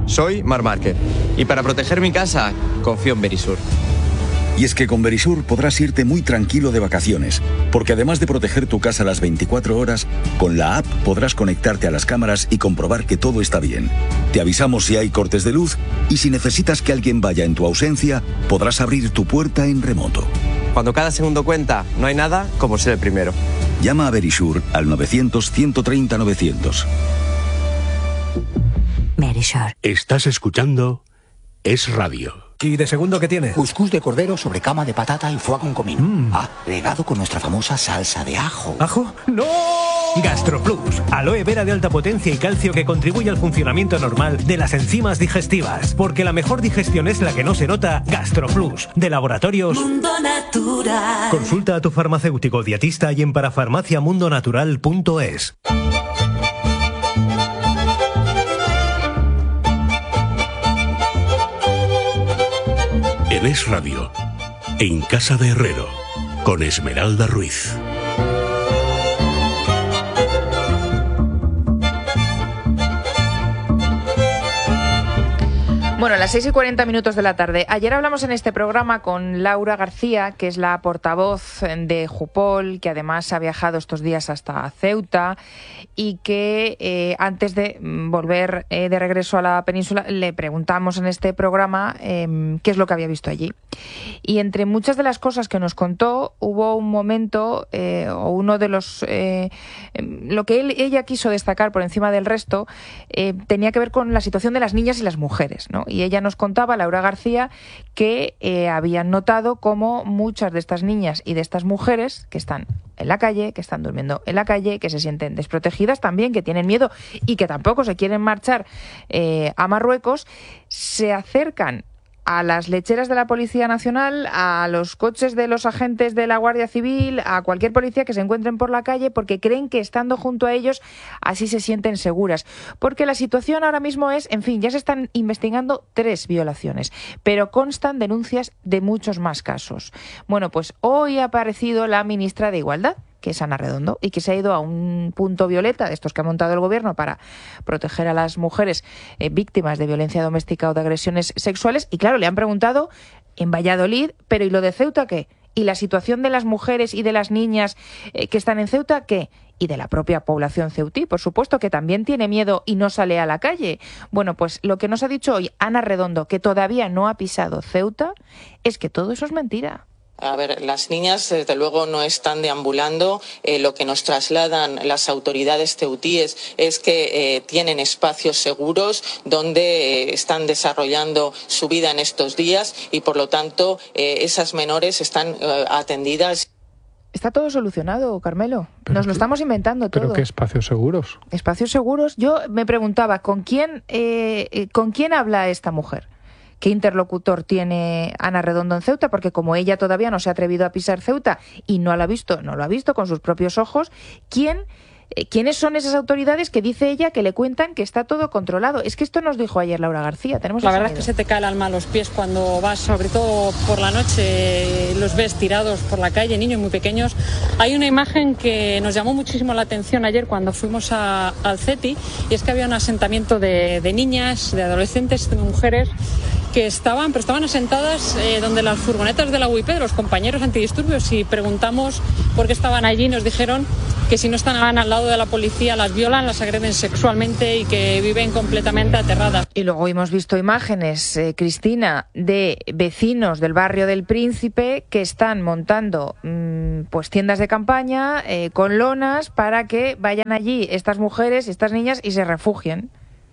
Soy Marc Márquez y para proteger mi casa confío en Verisur. Y es que con Verisur podrás irte muy tranquilo de vacaciones, porque además de proteger tu casa las 24 horas, con la app podrás conectarte a las cámaras y comprobar que todo está bien. Te avisamos si hay cortes de luz y si necesitas que alguien vaya en tu ausencia, podrás abrir tu puerta en remoto. Cuando cada segundo cuenta, no hay nada como ser el primero. Llama a Verisur al 900-130-900. Verisur. Estás escuchando Es Radio. ¿Y de segundo qué tiene? Cuscús de cordero sobre cama de patata y foie con comino. Regado con nuestra famosa salsa de ajo. ¿Ajo? ¡No! GastroPlus, aloe vera de alta potencia y calcio que contribuye al funcionamiento normal de las enzimas digestivas. Porque la mejor digestión es la que no se nota. GastroPlus, de Laboratorios Mundo Natural. Consulta a tu farmacéutico dietista y en parafarmaciamundonatural.es. En Es Radio, en Casa de Herrero, con Esmeralda Ruiz. Bueno, a las 6:40 de la tarde. Ayer hablamos en este programa con Laura García, que es la portavoz de Jupol, que además ha viajado estos días hasta Ceuta y que antes de volver de regreso a la península le preguntamos en este programa qué es lo que había visto allí. Y entre muchas de las cosas que nos contó, hubo un momento o uno de los... lo que ella quiso destacar por encima del resto tenía que ver con la situación de las niñas y las mujeres, ¿no? Y ella nos contaba, Laura García, que habían notado cómo muchas de estas niñas y de estas mujeres que están en la calle, que están durmiendo en la calle, que se sienten desprotegidas también, que tienen miedo y que tampoco se quieren marchar a Marruecos, se acercan a las lecheras de la Policía Nacional, a los coches de los agentes de la Guardia Civil, a cualquier policía que se encuentren por la calle, porque creen que estando junto a ellos así se sienten seguras. Porque la situación ahora mismo es, en fin, ya se están investigando 3 violaciones, pero constan denuncias de muchos más casos. Bueno, pues hoy ha aparecido la ministra de Igualdad, que es Ana Redondo, y que se ha ido a un punto violeta de estos que ha montado el gobierno para proteger a las mujeres víctimas de violencia doméstica o de agresiones sexuales. Y claro, le han preguntado en Valladolid, pero ¿y lo de Ceuta qué? ¿Y la situación de las mujeres y de las niñas que están en Ceuta qué? Y de la propia población ceutí, por supuesto, que también tiene miedo y no sale a la calle. Bueno, pues lo que nos ha dicho hoy Ana Redondo, que todavía no ha pisado Ceuta, es que todo eso es mentira. A ver, las niñas desde luego no están deambulando. Lo que nos trasladan las autoridades ceutíes es que tienen espacios seguros donde están desarrollando su vida en estos días y por lo tanto esas menores están atendidas. Está todo solucionado, Carmelo. Nos lo estamos inventando todo. ¿Pero qué espacios seguros? Espacios seguros. Yo me preguntaba, ¿con quién habla esta mujer? ¿Qué interlocutor tiene Ana Redondo en Ceuta? Porque como ella todavía no se ha atrevido a pisar Ceuta y no lo ha visto con sus propios ojos, ¿quiénes son esas autoridades que dice ella que le cuentan que está todo controlado? Es que esto nos dijo ayer Laura García. La verdad es que se te cae el alma a los pies cuando vas, sobre todo por la noche, los ves tirados por la calle, niños muy pequeños. Hay una imagen que nos llamó muchísimo la atención ayer cuando fuimos al CETI, y es que había un asentamiento de niñas, de adolescentes, de mujeres que estaban asentadas donde las furgonetas de la UIP, de los compañeros antidisturbios, y preguntamos por qué estaban allí. Nos dijeron que si no estaban al lado de la policía las violan, las agreden sexualmente y que viven completamente aterradas. Y luego hemos visto imágenes, Cristina, de vecinos del barrio del Príncipe que están montando pues tiendas de campaña con lonas para que vayan allí estas mujeres, estas niñas y se refugien.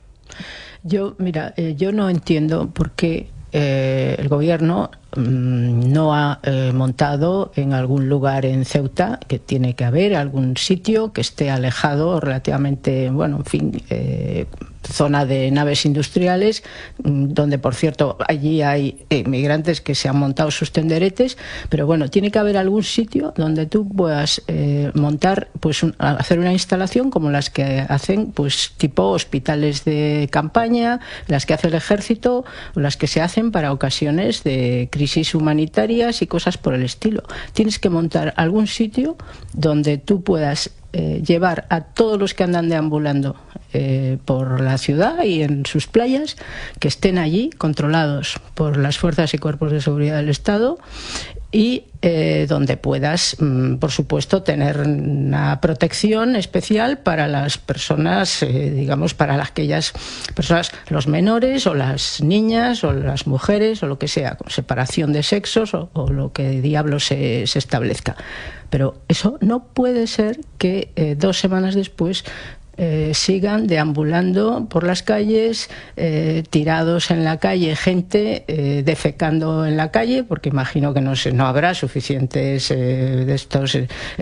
Yo no entiendo por qué el gobierno no ha montado en algún lugar en Ceuta, que tiene que haber algún sitio que esté alejado relativamente, zona de naves industriales, donde por cierto allí hay inmigrantes que se han montado sus tenderetes, pero bueno, tiene que haber algún sitio donde tú puedas montar, hacer una instalación como las que hacen tipo hospitales de campaña, las que hace el ejército, o las que se hacen para ocasiones de crisis humanitarias y cosas por el estilo. Tienes que montar algún sitio donde tú puedas llevar a todos los que andan deambulando por la ciudad y en sus playas, que estén allí controlados por las fuerzas y cuerpos de seguridad del Estado, y donde puedas, por supuesto, tener una protección especial para las personas, digamos, para aquellas personas, los menores o las niñas o las mujeres o lo que sea, con separación de sexos o lo que diablos se establezca. Pero eso no puede ser que 2 semanas después sigan deambulando por las calles, tirados en la calle, gente defecando en la calle, porque imagino que no habrá suficientes de estos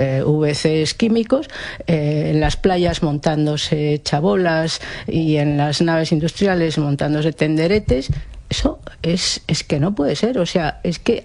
VCs químicos, en las playas montándose chabolas y en las naves industriales montándose tenderetes. Eso es que no puede ser. O sea, es que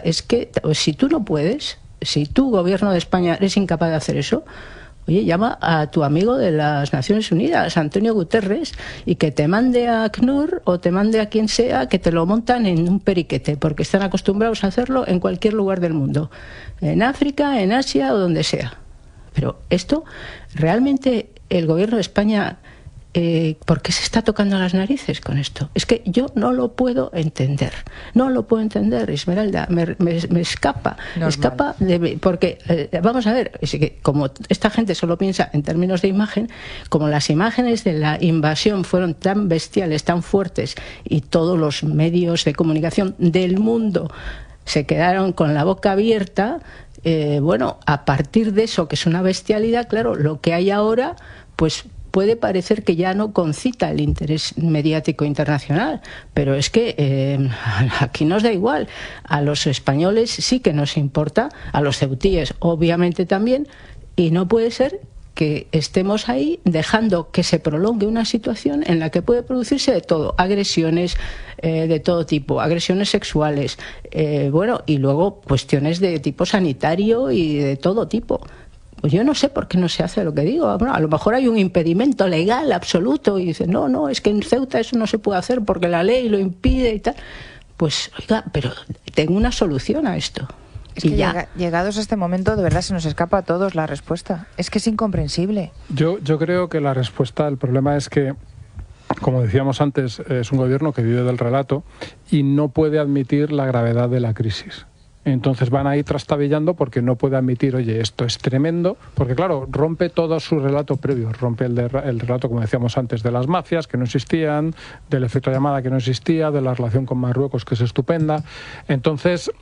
si tú no puedes, si tú, gobierno de España, eres incapaz de hacer eso, oye, llama a tu amigo de las Naciones Unidas, Antonio Guterres, y que te mande a ACNUR o te mande a quien sea, que te lo montan en un periquete, porque están acostumbrados a hacerlo en cualquier lugar del mundo, en África, en Asia o donde sea. Pero esto, realmente, el gobierno de España, ¿por qué se está tocando las narices con esto? Es que yo no lo puedo entender. No lo puedo entender, Esmeralda. Me escapa. Normal. Escapa porque, vamos a ver, es que como esta gente solo piensa en términos de imagen, como las imágenes de la invasión fueron tan bestiales, tan fuertes, y todos los medios de comunicación del mundo se quedaron con la boca abierta, bueno, a partir de eso, que es una bestialidad, claro, lo que hay ahora, pues puede parecer que ya no concita el interés mediático internacional, pero es que aquí nos da igual. A los españoles sí que nos importa, a los ceutíes obviamente también, y no puede ser que estemos ahí dejando que se prolongue una situación en la que puede producirse de todo, agresiones de todo tipo, agresiones sexuales, bueno, y luego cuestiones de tipo sanitario y de todo tipo. Pues yo no sé por qué no se hace lo que digo. Bueno, a lo mejor hay un impedimento legal absoluto y dicen, no, es que en Ceuta eso no se puede hacer porque la ley lo impide y tal. Pues, oiga, pero tengo una solución a esto. Es que llegados a este momento, de verdad se nos escapa a todos la respuesta. Es que es incomprensible. Yo creo que la respuesta, el problema es que, como decíamos antes, es un gobierno que vive del relato y no puede admitir la gravedad de la crisis. Entonces van a ir trastabillando porque no puede admitir, oye, esto es tremendo, porque claro, rompe todo su relato previo, rompe el relato, como decíamos antes, de las mafias que no existían, del efecto llamada que no existía, de la relación con Marruecos que es estupenda. Entonces,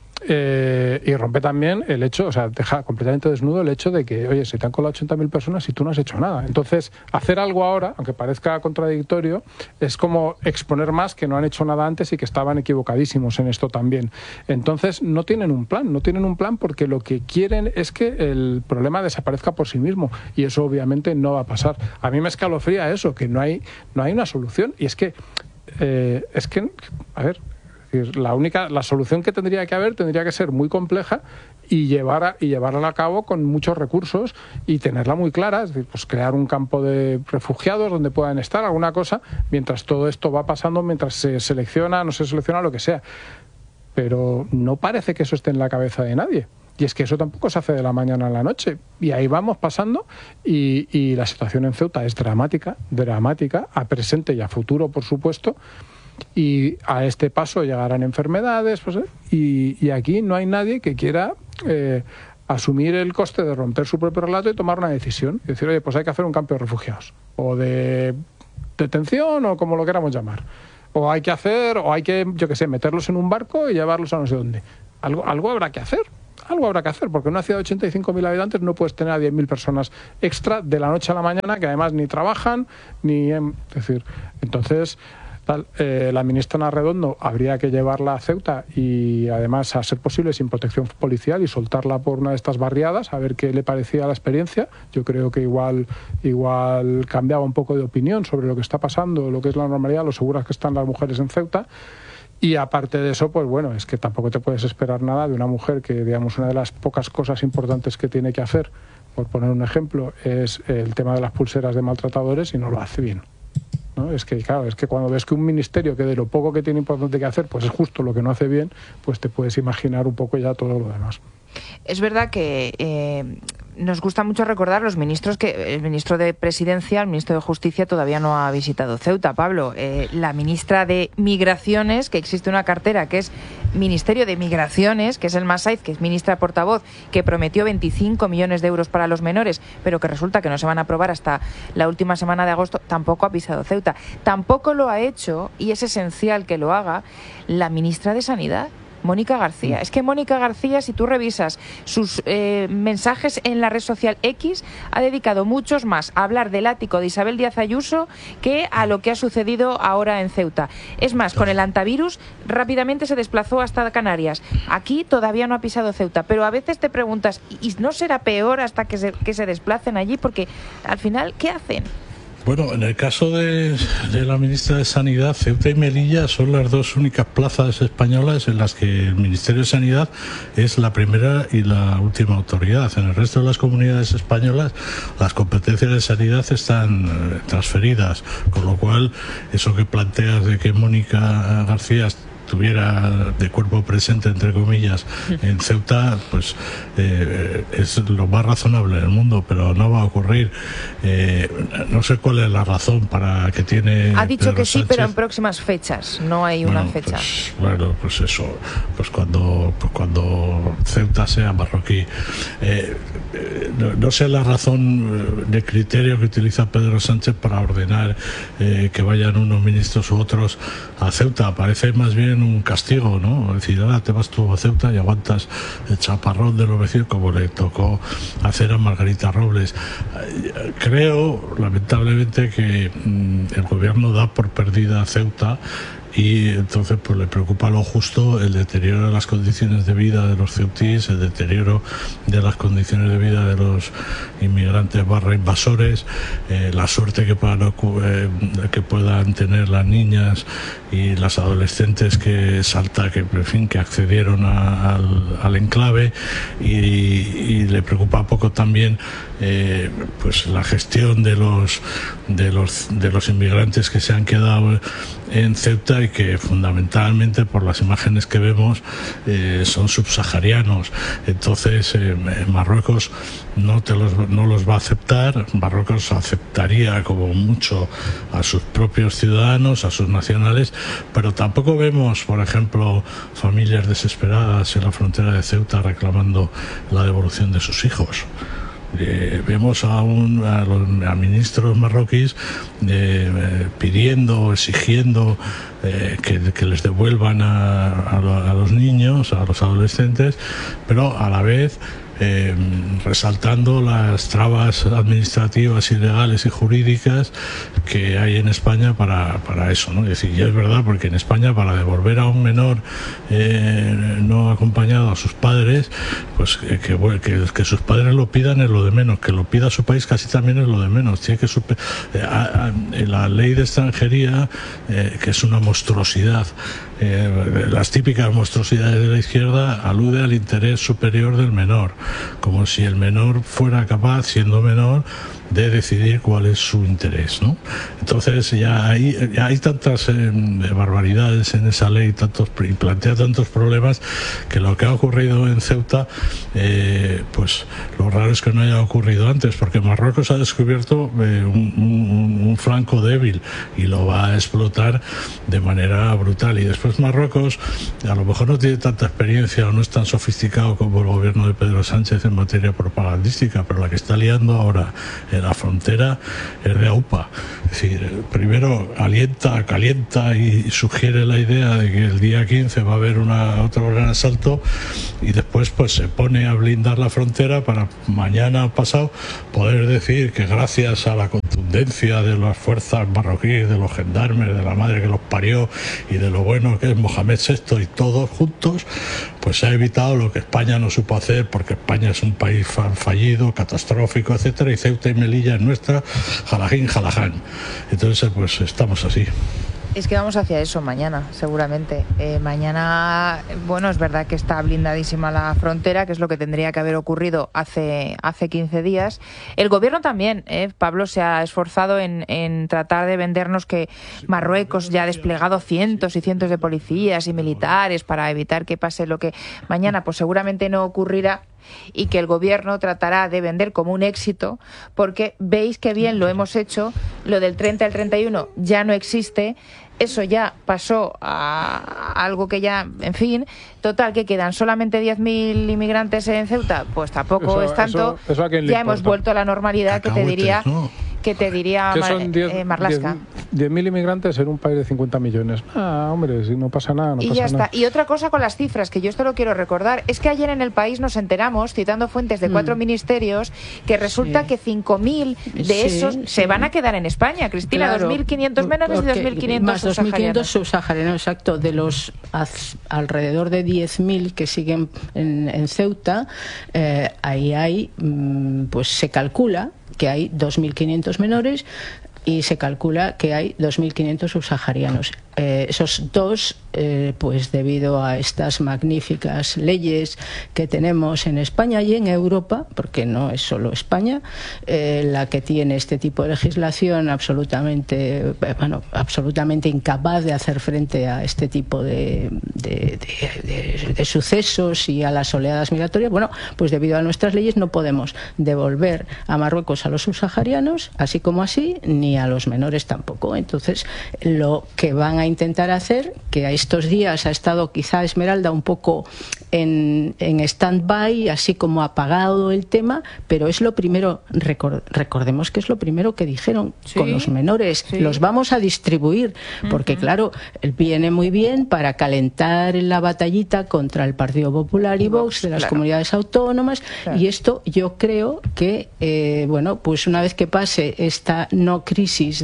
y rompe también el hecho, o sea, deja completamente desnudo el hecho de que, oye, se te han colado 80.000 personas y tú no has hecho nada. Entonces, hacer algo ahora, aunque parezca contradictorio, es como exponer más que no han hecho nada antes y que estaban equivocadísimos en esto también. Entonces, no tienen un plan porque lo que quieren es que el problema desaparezca por sí mismo, y eso obviamente no va a pasar. A mí me escalofría eso, que no hay una solución, y es que, a ver, la solución que tendría que ser muy compleja y llevarla a cabo con muchos recursos y tenerla muy clara, es decir, pues crear un campo de refugiados donde puedan estar, alguna cosa, mientras todo esto va pasando, mientras se selecciona, no se selecciona, lo que sea. Pero no parece que eso esté en la cabeza de nadie. Y es que eso tampoco se hace de la mañana a la noche. Y ahí vamos pasando y la situación en Ceuta es dramática, a presente y a futuro, por supuesto. Y a este paso llegarán enfermedades, pues, y aquí no hay nadie que quiera asumir el coste de romper su propio relato y tomar una decisión. Y decir, oye, pues hay que hacer un campo de refugiados, o de detención, o como lo queramos llamar. O hay que, yo qué sé, meterlos en un barco y llevarlos a no sé dónde. Algo habrá que hacer. Porque en una ciudad de 85.000 habitantes no puedes tener a 10.000 personas extra de la noche a la mañana, que además ni trabajan, es decir, entonces la ministra Ana Redondo habría que llevarla a Ceuta y además, a ser posible, sin protección policial, y soltarla por una de estas barriadas a ver qué le parecía la experiencia. Yo creo que igual cambiaba un poco de opinión sobre lo que está pasando, lo que es la normalidad, lo seguras que están las mujeres en Ceuta. Y aparte de eso, pues bueno, es que tampoco te puedes esperar nada de una mujer que, digamos, una de las pocas cosas importantes que tiene que hacer, por poner un ejemplo, es el tema de las pulseras de maltratadores, y no lo hace bien, ¿no? Es que, claro, cuando ves que un ministerio que de lo poco que tiene importante que hacer, pues es justo lo que no hace bien, pues te puedes imaginar un poco ya todo lo demás. Es verdad que nos gusta mucho recordar los ministros que el ministro de Presidencia, el ministro de Justicia todavía no ha visitado Ceuta, Pablo. La ministra de Migraciones, que existe una cartera que es Ministerio de Migraciones, que es el Masaiz, que es ministra portavoz, que prometió 25 millones de euros para los menores, pero que resulta que no se van a aprobar hasta la última semana de agosto, tampoco ha pisado Ceuta. Tampoco lo ha hecho, y es esencial que lo haga, la ministra de Sanidad, Mónica García. Es que Mónica García, si tú revisas sus mensajes en la red social X, ha dedicado muchos más a hablar del ático de Isabel Díaz Ayuso que a lo que ha sucedido ahora en Ceuta. Es más, con el antivirus rápidamente se desplazó hasta Canarias. Aquí todavía no ha pisado Ceuta, pero a veces te preguntas, ¿y no será peor hasta que se desplacen allí? Porque al final, ¿qué hacen? Bueno, en el caso de la ministra de Sanidad, Ceuta y Melilla son las dos únicas plazas españolas en las que el Ministerio de Sanidad es la primera y la última autoridad. En el resto de las comunidades españolas las competencias de sanidad están transferidas, con lo cual eso que planteas de que Mónica García estuviera de cuerpo presente, entre comillas, en Ceuta, pues es lo más razonable del mundo, pero no va a ocurrir. No sé cuál es la razón para que tiene... Ha dicho Pedro que sí, Sánchez, pero en próximas fechas, no hay una fecha. Pues eso, pues cuando Ceuta sea marroquí. No sé la razón de criterio que utiliza Pedro Sánchez para ordenar que vayan unos ministros u otros a Ceuta. Parece más bien un castigo, ¿no? Es decir, ahora te vas tú a Ceuta y aguantas el chaparrón de los vecinos, como le tocó hacer a Margarita Robles. Creo, lamentablemente, que el gobierno da por perdida a Ceuta, y entonces pues le preocupa lo justo el deterioro de las condiciones de vida de los ceutíes, el deterioro de las condiciones de vida de los inmigrantes / invasores, la suerte que puedan tener las niñas y las adolescentes que accedieron al enclave, y le preocupa poco también pues la gestión de los inmigrantes que se han quedado en Ceuta y que fundamentalmente, por las imágenes que vemos, son subsaharianos. Entonces Marruecos no los va a aceptar. Marruecos aceptaría como mucho a sus propios ciudadanos, a sus nacionales, pero tampoco vemos, por ejemplo, familias desesperadas en la frontera de Ceuta reclamando la devolución de sus hijos. Vemos a ministros marroquíes pidiendo, exigiendo que les devuelvan a los niños, a los adolescentes, pero a la vez resaltando las trabas administrativas, ilegales y jurídicas que hay en España para eso, ¿no? Es decir, ya es verdad, porque en España, para devolver a un menor no acompañado a sus padres, pues que sus padres lo pidan es lo de menos, que lo pida su país casi también es lo de menos. Tiene que la ley de extranjería, que es una monstruosidad, las típicas monstruosidades de la izquierda, alude al interés superior del menor, como si el menor fuera capaz, siendo menor, de decidir cuál es su interés, ¿no? Entonces ya hay tantas barbaridades en esa ley, y plantea tantos problemas, que lo que ha ocurrido en Ceuta, pues lo raro es que no haya ocurrido antes, porque Marruecos ha descubierto un flanco débil y lo va a explotar de manera brutal. Y después Marruecos a lo mejor no tiene tanta experiencia o no es tan sofisticado como el gobierno de Pedro Sánchez en materia propagandística, pero la que está liando ahora en la frontera es de AUPA. Es decir, primero calienta y sugiere la idea de que el día 15 va a haber otro gran asalto, y después pues se pone a blindar la frontera para mañana pasado poder decir que gracias a la contundencia de las fuerzas marroquíes, de los gendarmes, de la madre que los parió y de lo bueno que es Mohamed VI y todos juntos, pues se ha evitado lo que España no supo hacer, porque España es un país fallido, catastrófico, etcétera, y Ceuta y Melilla es nuestra, jalajín, jalaján. Entonces pues estamos así. Es que vamos hacia eso mañana, seguramente. Mañana, bueno, es verdad que está blindadísima la frontera, que es lo que tendría que haber ocurrido hace 15 días. El gobierno también, Pablo, se ha esforzado en tratar de vendernos que Marruecos ya ha desplegado cientos y cientos de policías y militares para evitar que pase lo que mañana pues seguramente no ocurrirá. y que el gobierno tratará de vender como un éxito, porque veis que bien lo hemos hecho, lo del 30 al 31 ya no existe, eso ya pasó a algo que ya, en fin, total, que quedan solamente 10.000 inmigrantes en Ceuta, pues tampoco es tanto, eso a quién le ya importa. Hemos vuelto a la normalidad que te diría... ¿no? Que te diría Marlaska. 10.000 inmigrantes en un país de 50 millones. Hombre, si no pasa nada, no y pasa ya nada. está. Y otra cosa con las cifras, que yo esto lo quiero recordar, es que ayer en El País nos enteramos, citando fuentes de 4 ministerios, que resulta que 5.000 de esos se van a quedar en España. Cristina, claro, 2.500 menores y 2.500 más 2.500 subsaharianos. subsaharianos, exacto. De los alrededor de 10.000 que siguen en Ceuta, ahí hay, pues se calcula que hay 2.500 menores y se calcula que hay 2.500 subsaharianos. Esos dos, pues debido a estas magníficas leyes que tenemos en España y en Europa, porque no es solo España la que tiene este tipo de legislación absolutamente incapaz de hacer frente a este tipo de sucesos y a las oleadas migratorias, bueno, pues debido a nuestras leyes no podemos devolver a Marruecos a los subsaharianos, así como así, ni a los menores tampoco. Entonces, lo que van a intentar hacer, que a estos días ha estado quizá Esmeralda un poco en stand-by, así como apagado el tema, pero es lo primero, recordemos que es lo primero que dijeron, con los menores, los vamos a distribuir, porque claro, viene muy bien para calentar la batallita contra el Partido Popular y Vox de las comunidades autónomas, y esto yo creo que, bueno, pues una vez que pase esta no crisis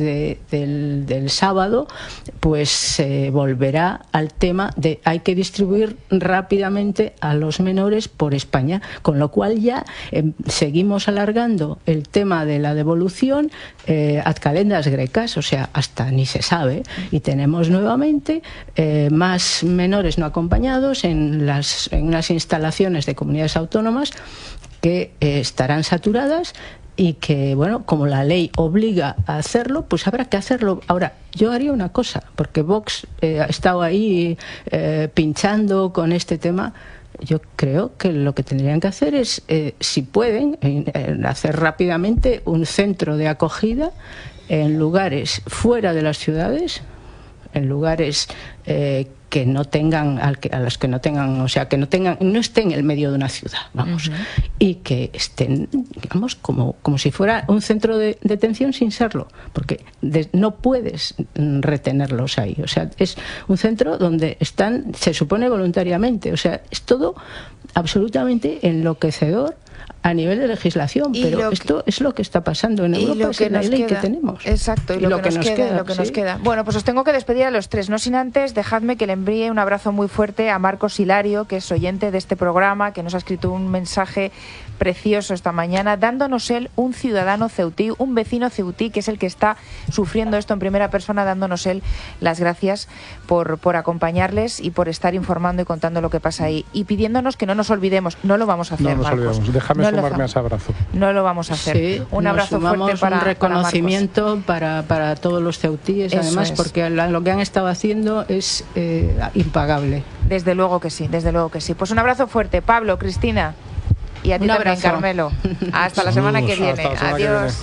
del sábado, pues se volverá al tema de hay que distribuir rápidamente a los menores por España, con lo cual ya seguimos alargando el tema de la devolución ad calendas grecas, o sea, hasta ni se sabe, y tenemos nuevamente más menores no acompañados en unas instalaciones de comunidades autónomas que estarán saturadas y que, bueno, como la ley obliga a hacerlo, pues habrá que hacerlo. Ahora, yo haría una cosa, porque Vox ha estado ahí pinchando con este tema. Yo creo que lo que tendrían que hacer es, si pueden, hacer rápidamente un centro de acogida en lugares fuera de las ciudades, en lugares que no tengan, a los que no tengan, o sea, que no estén en el medio de una ciudad, vamos, y que estén, digamos, como si fuera un centro de detención sin serlo, porque no puedes retenerlos ahí, o sea, es un centro donde están, se supone voluntariamente, o sea, es todo absolutamente enloquecedor a nivel de legislación, pero esto es lo que está pasando en Europa, es la ley que tenemos. Exacto, y lo que nos queda. Bueno, pues os tengo que despedir a los tres, no sin antes dejadme que le envíe un abrazo muy fuerte a Marcos Hilario, que es oyente de este programa, que nos ha escrito un mensaje precioso esta mañana, dándonos él, un ciudadano ceutí, un vecino ceutí, que es el que está sufriendo esto en primera persona, dándonos él las gracias por acompañarles y por estar informando y contando lo que pasa ahí, y pidiéndonos que no nos olvidemos. No lo vamos a hacer, no nos Marcos. olvidemos. Déjame sumarme a ese abrazo. No lo vamos a hacer. Sí, un abrazo fuerte para un reconocimiento para todos los ceutíes, eso además, porque lo que han estado haciendo es impagable. Desde luego que sí, desde luego que sí. Pues un abrazo fuerte, Pablo, Cristina. Y a ti también, Carmelo. Hasta la semana que viene. Adiós.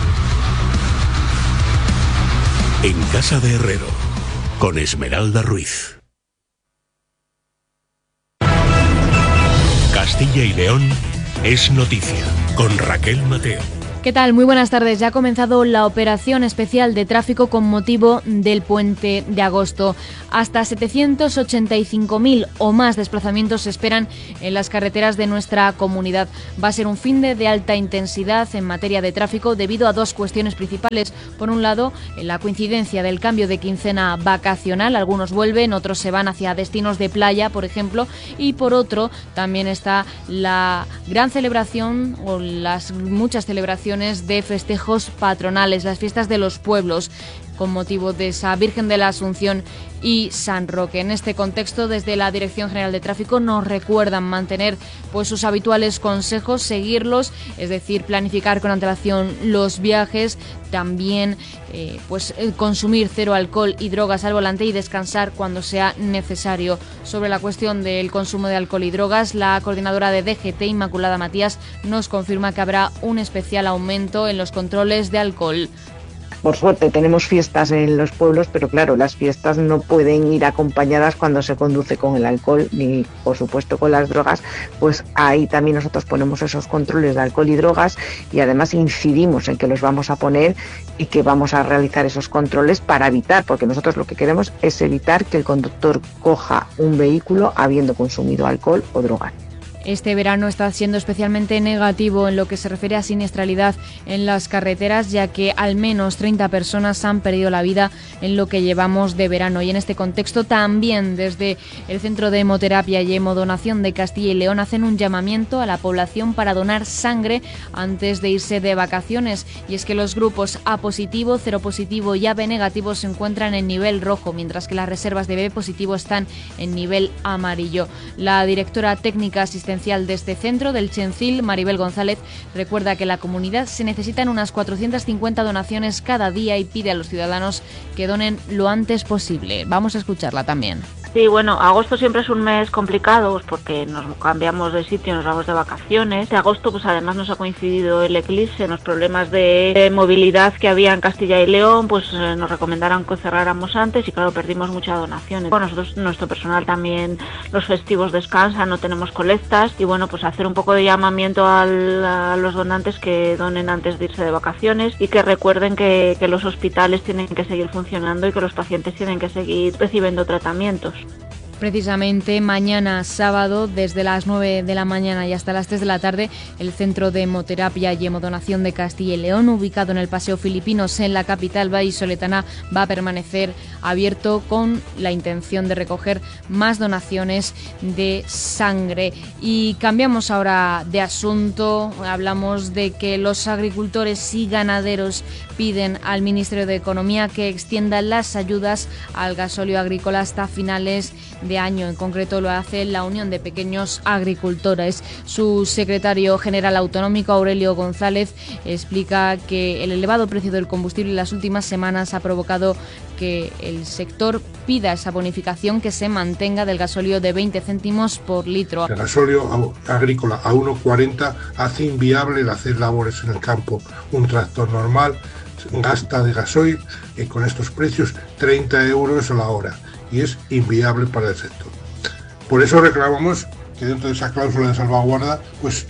En Casa de Herrero, con Esmeralda Ruiz. Castilla y León es noticia, con Raquel Mateo. ¿Qué tal? Muy buenas tardes. Ya ha comenzado la operación especial de tráfico con motivo del puente de agosto. Hasta 785.000 o más desplazamientos se esperan en las carreteras de nuestra comunidad. Va a ser un fin de alta intensidad en materia de tráfico debido a dos cuestiones principales. Por un lado, la coincidencia del cambio de quincena vacacional. Algunos vuelven, otros se van hacia destinos de playa, por ejemplo. Y por otro, también está la gran celebración o las muchas celebraciones de festejos patronales, las fiestas de los pueblos. con motivo de esa Virgen de la Asunción y San Roque. En este contexto, desde la Dirección General de Tráfico nos recuerdan mantener pues sus habituales consejos, seguirlos, es decir, planificar con antelación los viajes, también consumir cero alcohol y drogas al volante y descansar cuando sea necesario. Sobre la cuestión del consumo de alcohol y drogas, la coordinadora de DGT, Inmaculada Matías, nos confirma que habrá un especial aumento en los controles de alcohol. Por suerte tenemos fiestas en los pueblos, pero claro, las fiestas no pueden ir acompañadas cuando se conduce con el alcohol ni, por supuesto, con las drogas. Pues ahí también nosotros ponemos esos controles de alcohol y drogas y además incidimos en que los vamos a poner y que vamos a realizar esos controles para evitar, porque nosotros lo que queremos es evitar que el conductor coja un vehículo habiendo consumido alcohol o drogas. Este verano está siendo especialmente negativo en lo que se refiere a siniestralidad en las carreteras, ya que al menos 30 personas han perdido la vida en lo que llevamos de verano. Y en este contexto también desde el Centro de Hemoterapia y Hemodonación de Castilla y León hacen un llamamiento a la población para donar sangre antes de irse de vacaciones. Y es que los grupos A positivo, cero positivo y AB negativo se encuentran en nivel rojo, mientras que las reservas de B positivo están en nivel amarillo. La directora técnica asistencial de este centro, del Chencil, Maribel González, recuerda que en la comunidad se necesitan unas 450 donaciones cada día y pide a los ciudadanos que donen lo antes posible. Vamos a escucharla también. Sí, bueno, agosto siempre es un mes complicado porque nos cambiamos de sitio, nos vamos de vacaciones. De agosto, pues además nos ha coincidido el eclipse, los problemas de movilidad que había en Castilla y León, pues nos recomendaron que cerráramos antes y claro, perdimos muchas donaciones. Bueno, nosotros, nuestro personal también, los festivos descansan, no tenemos colectas y bueno, pues hacer un poco de llamamiento a los donantes que donen antes de irse de vacaciones y que recuerden que los hospitales tienen que seguir funcionando y que los pacientes tienen que seguir recibiendo tratamientos. Precisamente mañana sábado, desde las 9 de la mañana y hasta las 3 de la tarde, el Centro de Hemoterapia y Hemodonación de Castilla y León, ubicado en el Paseo Filipinos en la capital vallisoletana, va a permanecer abierto con la intención de recoger más donaciones de sangre. Y cambiamos ahora de asunto, hablamos de que los agricultores y ganaderos piden al Ministerio de Economía que extienda las ayudas al gasóleo agrícola hasta finales de año. En concreto lo hace la Unión de Pequeños Agricultores. Su secretario general autonómico, Aurelio González, explica que el elevado precio del combustible en las últimas semanas ha provocado que el sector pida esa bonificación que se mantenga del gasóleo de 20 céntimos por litro. El gasóleo agrícola a 1,40 hace inviable el hacer labores en el campo. Un tractor normal gasta de gasoil con estos precios 30 euros a la hora y es inviable para el sector. Por eso reclamamos que dentro de esa cláusula de salvaguarda pues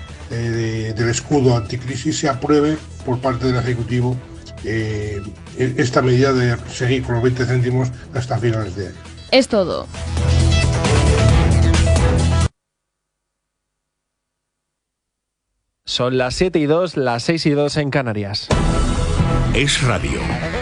del escudo anticrisis se apruebe por parte del Ejecutivo esta medida de seguir con los 20 céntimos hasta finales de año. Es todo. Son las 7:02, las 6:02 en Canarias. Es Radio.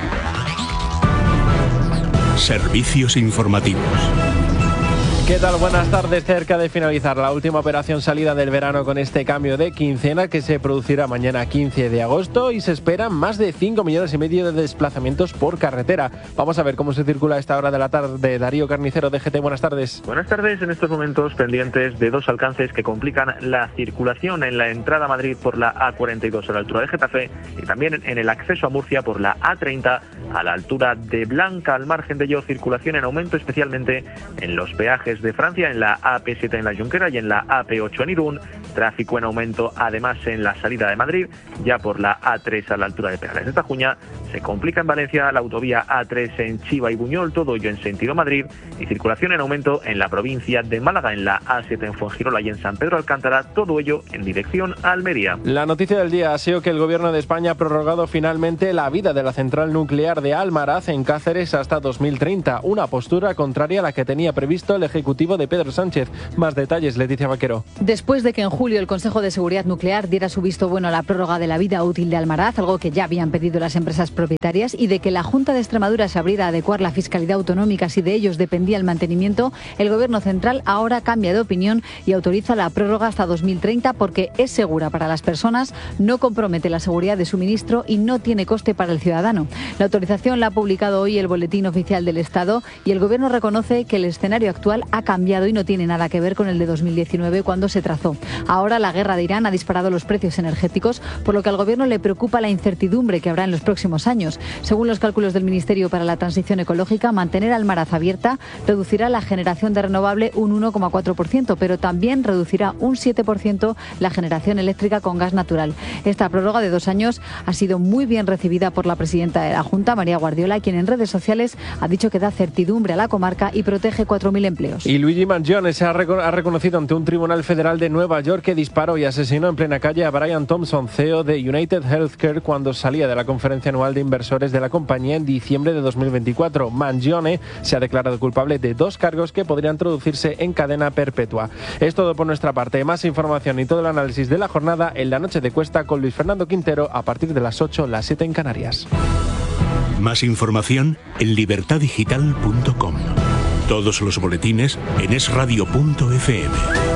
Servicios informativos. ¿Qué tal? Buenas tardes. Cerca de finalizar la última operación salida del verano con este cambio de quincena que se producirá mañana 15 de agosto y se esperan más de 5,5 millones de desplazamientos por carretera. Vamos a ver cómo se circula a esta hora de la tarde. Darío Carnicero, DGT, buenas tardes. Buenas tardes. En estos momentos pendientes de dos alcances que complican la circulación en la entrada a Madrid por la A42 a la altura de Getafe y también en el acceso a Murcia por la A30 a la altura de Blanca. Al margen de ello, circulación en aumento especialmente en los peajes de Francia, en la AP7 en la Junquera y en la AP8 en Irún. Tráfico en aumento además en la salida de Madrid, ya por la A3 a la altura de Perales de Tajuña. Se complica en Valencia la autovía A3 en Chiva y Buñol, todo ello en sentido Madrid, y circulación en aumento en la provincia de Málaga, en la A7 en Fuengirola y en San Pedro Alcántara, todo ello en dirección a Almería. La noticia del día ha sido que el Gobierno de España ha prorrogado finalmente la vida de la central nuclear de Almaraz en Cáceres hasta 2030, una postura contraria a la que tenía previsto el Ejecutivo de Pedro Sánchez. Más detalles, Leticia Vaquero. Después de que en julio julio el Consejo de Seguridad Nuclear diera su visto bueno a la prórroga de la vida útil de Almaraz, algo que ya habían pedido las empresas propietarias, y de que la Junta de Extremadura se abriera a adecuar la fiscalidad autonómica si de ellos dependía el mantenimiento, el Gobierno central ahora cambia de opinión y autoriza la prórroga hasta 2030 porque es segura para las personas, no compromete la seguridad de suministro y no tiene coste para el ciudadano. La autorización la ha publicado hoy el Boletín Oficial del Estado y el Gobierno reconoce que el escenario actual ha cambiado y no tiene nada que ver con el de 2019 cuando se trazó. Ahora la guerra de Irán ha disparado los precios energéticos, por lo que al Gobierno le preocupa la incertidumbre que habrá en los próximos años. Según los cálculos del Ministerio para la Transición Ecológica, mantener Almaraz abierta reducirá la generación de renovable un 1,4%, pero también reducirá un 7% la generación eléctrica con gas natural. Esta prórroga de 2 años ha sido muy bien recibida por la presidenta de la Junta, María Guardiola, quien en redes sociales ha dicho que da certidumbre a la comarca y protege 4.000 empleos. Y Luigi Mangione se ha reconocido ante un tribunal federal de Nueva York que disparó y asesinó en plena calle a Brian Thompson, CEO de United Healthcare, cuando salía de la conferencia anual de inversores de la compañía en diciembre de 2024. Mangione se ha declarado culpable de 2 cargos que podrían traducirse en cadena perpetua. Es todo por nuestra parte. Más información y todo el análisis de la jornada en La Noche de Cuesta con Luis Fernando Quintero a partir de las 8, las 7 en Canarias. Más información en libertadigital.com. Todos los boletines en esradio.fm.